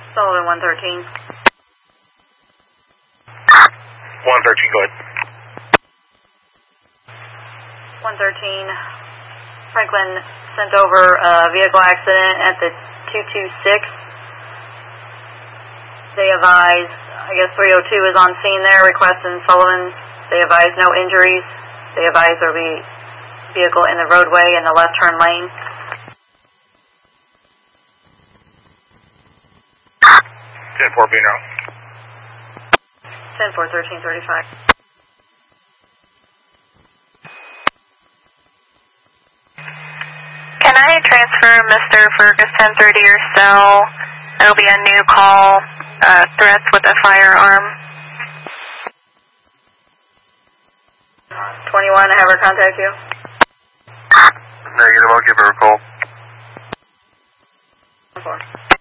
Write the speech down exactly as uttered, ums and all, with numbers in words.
Sullivan one thirteen. one thirteen, go ahead. one thirteen. Franklin sent over a vehicle accident at the two two six. They advise, I guess three oh two is on scene there requesting Sullivan. They advise no injuries. They advise there will be vehicle in the roadway in the left turn lane. ten four being out. ten four thirteen thirty-five. Can I transfer Mister Ferguson through to your cell? It'll be a new call, uh, threats with a firearm. twenty-one, have her contact you. Negative, I'll give her a call. four.